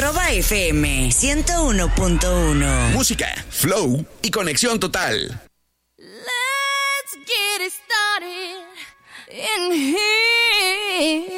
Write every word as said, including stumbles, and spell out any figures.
Arroba F M ciento uno punto uno. Música, flow y conexión total. Let's get it started in here.